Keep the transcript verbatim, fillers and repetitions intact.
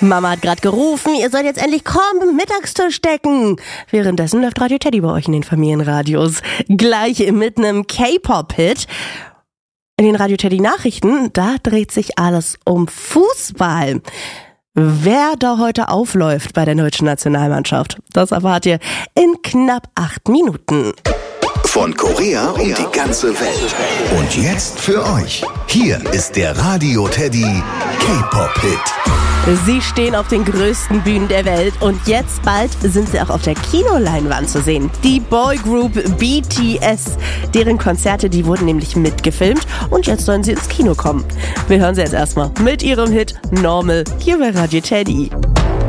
Mama hat gerade gerufen, ihr sollt jetzt endlich kommen, Mittagstisch decken. Währenddessen läuft Radio Teddy bei euch in den Familienradios. Gleich mit einem K-Pop-Hit. In den Radio Teddy Nachrichten, da dreht sich alles um Fußball. Wer da heute aufläuft bei der deutschen Nationalmannschaft, das erfahrt ihr in knapp acht Minuten. Von Korea um die ganze Welt. Und jetzt für euch. Hier ist der Radio Teddy K-Pop-Hit. Sie stehen auf den größten Bühnen der Welt und jetzt bald sind sie auch auf der Kinoleinwand zu sehen. Die Boygroup B T S. Deren Konzerte, die wurden nämlich mitgefilmt und jetzt sollen sie ins Kino kommen. Wir hören sie jetzt erstmal mit ihrem Hit Normal hier bei Radio Teddy.